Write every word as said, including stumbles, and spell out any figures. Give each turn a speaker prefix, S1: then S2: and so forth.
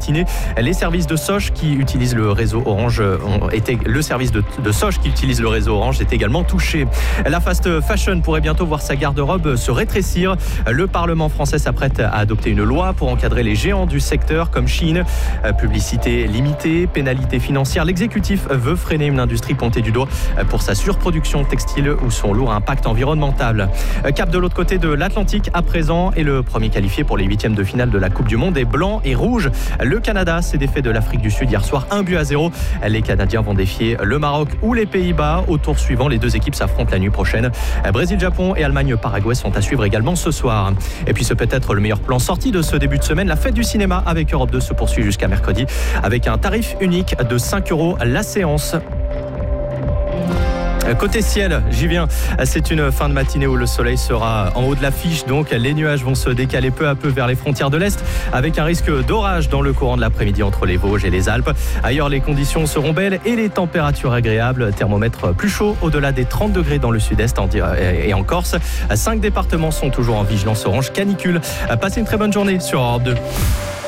S1: matinée. Les services de Sosh qui utilisent le réseau Orange ont été, le service de, de Sosh qui utilise le réseau Orange est également touché. La fast fashion pourrait bientôt voir sa garde-robe se rétrécir. Le Parlement français s'apprête à adopter une loi pour encadrer les géants du secteur comme Shein. Publicité limitée, pénalité financière. L'exécutif veut freiner une industrie pointée du doigt pour sa surproduction textile ou son lourd impact environnemental. Cap de l'autre côté de l'Atlantique à présent et le premier qualifié pour les huitièmes de finale de la Coupe du Monde est blanc et rouge. Le Canada s'est défait de l'Afrique du Sud hier soir, un but à zéro. Les Canadiens vont défier le Maroc ou les Pays-Bas. Au tour suivant, les deux équipes s'affrontent la nuit prochaine. Brésil-Japon et Allemagne-Paraguay sont à suivre également ce soir. Et puis c'est peut-être le meilleur plan sorti de ce début de semaine. La fête du cinéma avec Europe deux se poursuit jusqu'à mercredi avec un tarif unique de cinq euros la séance. Côté ciel, j'y viens. C'est une fin de matinée où le soleil sera en haut de l'affiche. Donc les nuages vont se décaler peu à peu vers les frontières de l'Est avec un risque d'orage dans le courant de l'après-midi entre les Vosges et les Alpes. Ailleurs, les conditions seront belles et les températures agréables. Thermomètre plus chaud au-delà des trente degrés dans le sud-est et en Corse. Cinq départements sont toujours en vigilance orange canicule. Passez une très bonne journée sur Europe deux.